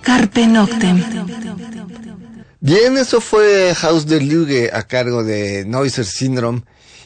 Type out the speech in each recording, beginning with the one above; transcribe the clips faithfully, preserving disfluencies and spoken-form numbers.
Carpe Noctem. Bien, eso fue Haus der Lüge a cargo de Neusser Syndrome.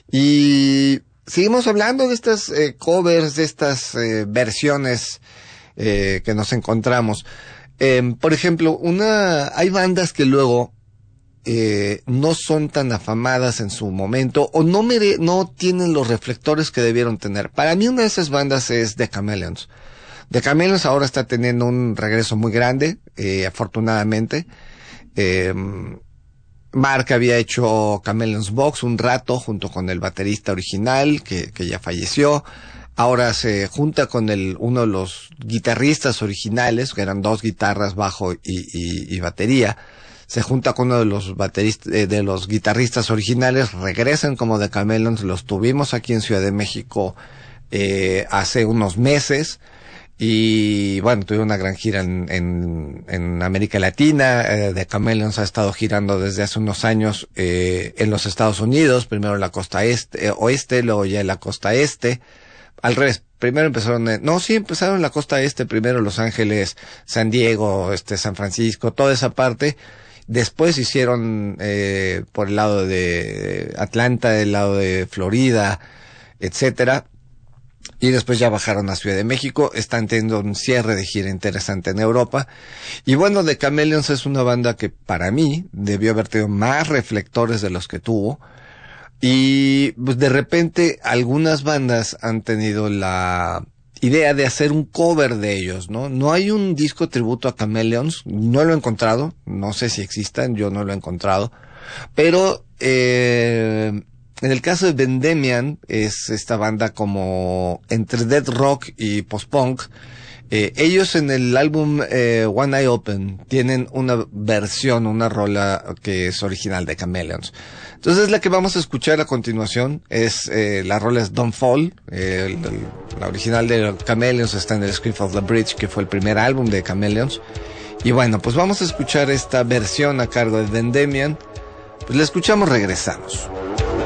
Y seguimos hablando de estas eh, covers, de estas eh, versiones eh, que nos encontramos. Eh, por ejemplo, una hay bandas que luego eh, no son tan afamadas en su momento o no mere, no tienen los reflectores que debieron tener. Para mí una de esas bandas es The Chameleons. The Chameleons ahora está teniendo un regreso muy grande, eh, afortunadamente. Eh, Mark había hecho Chameleons Box un rato junto con el baterista original que, que ya falleció. Ahora se junta con el uno de los guitarristas originales, que eran dos guitarras, bajo y, y, y batería. Se junta con uno de los bateristas, eh, de los guitarristas originales, regresan como The Chameleons, los tuvimos aquí en Ciudad de México eh, hace unos meses. Y bueno, tuve una gran gira en, en, en América Latina. eh, The Chameleons ha estado girando desde hace unos años eh, en los Estados Unidos, primero en la costa este, eh, oeste, luego ya en la costa este. Al revés, primero empezaron, en, no, sí, empezaron en la costa este, primero Los Ángeles, San Diego, este, San Francisco, toda esa parte. Después hicieron eh, por el lado de Atlanta, del lado de Florida, etcétera. Y después ya bajaron a Ciudad de México, están teniendo un cierre de gira interesante en Europa. Y bueno, The Chameleons es una banda que para mí debió haber tenido más reflectores de los que tuvo. Y pues de repente algunas bandas han tenido la idea de hacer un cover de ellos, ¿no? No hay un disco tributo a Chameleons, no lo he encontrado, no sé si existan, yo no lo he encontrado. Pero eh... en el caso de Vendemian, es esta banda como entre death rock y post-punk. Eh, ellos en el álbum eh, One Eye Open tienen una versión, una rola que es original de Chameleons. Entonces la que vamos a escuchar a continuación es, eh, la rola es Don't Fall. Eh, el, el, la original de Chameleons está en el Script of the Bridge, que fue el primer álbum de Chameleons. Y bueno, pues vamos a escuchar esta versión a cargo de Vendemian. Pues la escuchamos, regresamos.